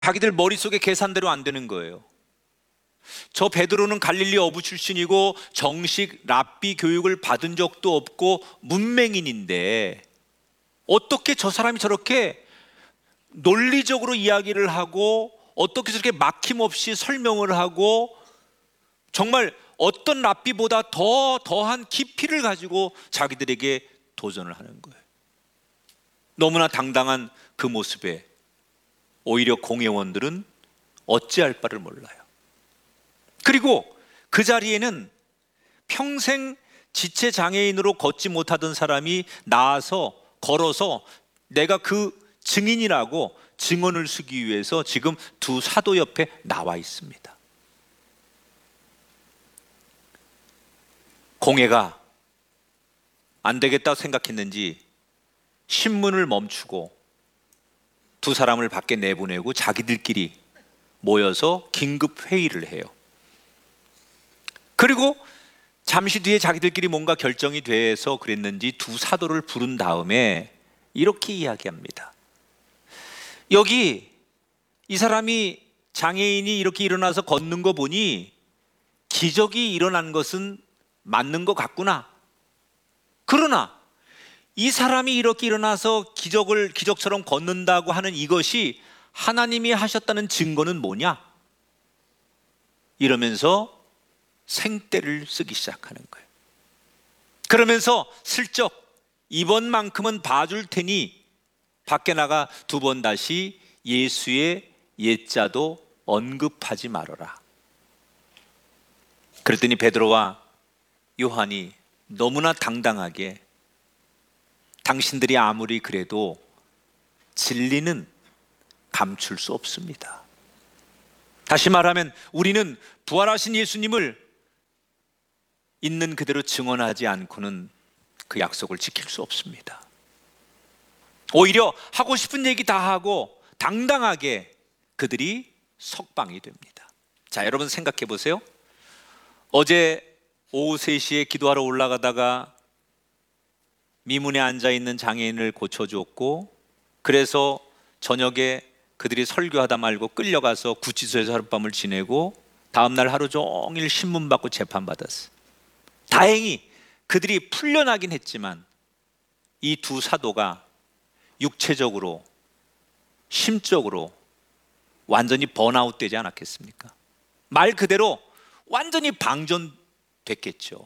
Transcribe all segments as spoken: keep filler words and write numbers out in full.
자기들 머릿속에 계산대로 안 되는 거예요. 저 베드로는 갈릴리 어부 출신이고 정식 랍비 교육을 받은 적도 없고 문맹인인데 어떻게 저 사람이 저렇게 논리적으로 이야기를 하고 어떻게 저렇게 막힘없이 설명을 하고 정말 어떤 랍비보다 더 더한 깊이를 가지고 자기들에게 도전을 하는 거예요. 너무나 당당한 그 모습에 오히려 공회원들은 어찌할 바를 몰라요. 그리고 그 자리에는 평생 지체장애인으로 걷지 못하던 사람이 나와서 걸어서 내가 그 증인이라고 증언을 쓰기 위해서 지금 두 사도 옆에 나와 있습니다. 공회가 안 되겠다고 생각했는지 신문을 멈추고 두 사람을 밖에 내보내고 자기들끼리 모여서 긴급 회의를 해요. 그리고 잠시 뒤에 자기들끼리 뭔가 결정이 돼서 그랬는지 두 사도를 부른 다음에 이렇게 이야기합니다. 여기 이 사람이 장애인이 이렇게 일어나서 걷는 거 보니 기적이 일어난 것은 맞는 것 같구나. 그러나 이 사람이 이렇게 일어나서 기적을 기적처럼 걷는다고 하는 이것이 하나님이 하셨다는 증거는 뭐냐? 이러면서 생떼를 쓰기 시작하는 거예요. 그러면서 슬쩍 이번만큼은 봐줄 테니 밖에 나가 두 번 다시 예수의 옛자도 언급하지 말아라. 그랬더니 베드로와 요한이 너무나 당당하게 당신들이 아무리 그래도 진리는 감출 수 없습니다. 다시 말하면 우리는 부활하신 예수님을 있는 그대로 증언하지 않고는 그 약속을 지킬 수 없습니다. 오히려 하고 싶은 얘기 다 하고 당당하게 그들이 석방이 됩니다. 자, 여러분 생각해 보세요. 어제 오후 세 시에 기도하러 올라가다가 미문에 앉아있는 장애인을 고쳐줬고 그래서 저녁에 그들이 설교하다 말고 끌려가서 구치소에서 하룻밤을 지내고 다음날 하루 종일 신문 받고 재판받았어. 다행히 그들이 풀려나긴 했지만 이 두 사도가 육체적으로 심적으로 완전히 번아웃 되지 않았겠습니까? 말 그대로 완전히 방전됐겠죠.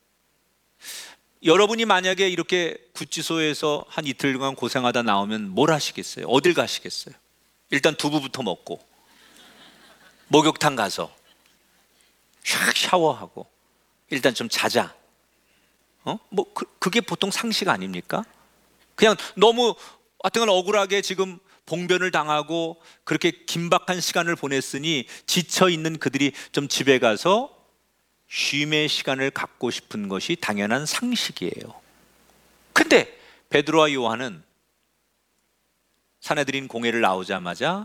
여러분이 만약에 이렇게 구치소에서 한 이틀간 고생하다 나오면 뭘 하시겠어요? 어딜 가시겠어요? 일단 두부부터 먹고 목욕탕 가서 샥 샤워하고 일단 좀 자자. 어? 뭐 그, 그게 보통 상식 아닙니까? 그냥 너무 하여튼 억울하게 지금 봉변을 당하고 그렇게 긴박한 시간을 보냈으니 지쳐있는 그들이 좀 집에 가서 쉼의 시간을 갖고 싶은 것이 당연한 상식이에요. 근데 베드로와 요한은 사내들인 공회를 나오자마자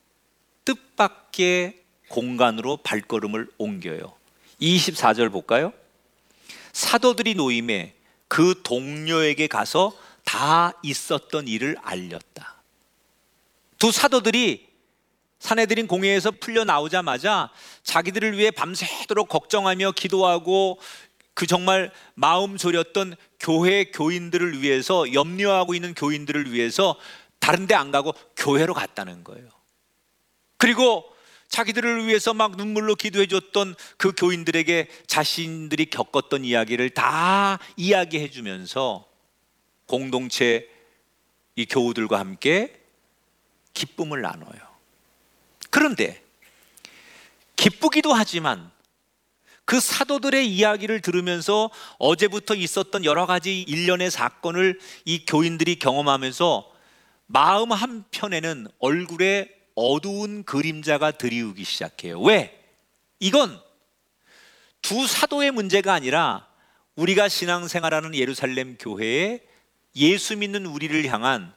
뜻밖의 공간으로 발걸음을 옮겨요. 이십사 절 볼까요? 사도들이 노임에 그 동료에게 가서 다 있었던 일을 알렸다. 두 사도들이 사내들인 공회에서 풀려 나오자마자 자기들을 위해 밤새도록 걱정하며 기도하고 그 정말 마음 졸였던 교회 교인들을 위해서 염려하고 있는 교인들을 위해서 다른 데 안 가고 교회로 갔다는 거예요. 그리고 자기들을 위해서 막 눈물로 기도해 줬던 그 교인들에게 자신들이 겪었던 이야기를 다 이야기해 주면서 공동체 이 교우들과 함께 기쁨을 나눠요. 그런데 기쁘기도 하지만 그 사도들의 이야기를 들으면서 어제부터 있었던 여러 가지 일련의 사건을 이 교인들이 경험하면서 마음 한편에는 얼굴에 어두운 그림자가 드리우기 시작해요. 왜? 이건 두 사도의 문제가 아니라 우리가 신앙생활하는 예루살렘 교회에 예수 믿는 우리를 향한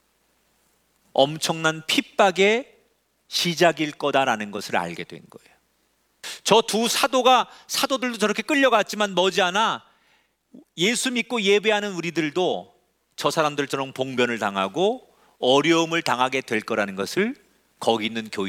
엄청난 핍박의 시작일 거다라는 것을 알게 된 거예요. 저 두 사도가 사도들도 저렇게 끌려갔지만 머지않아 예수 믿고 예배하는 우리들도 저 사람들처럼 봉변을 당하고 어려움을 당하게 될 거라는 것을 거기 있는 교인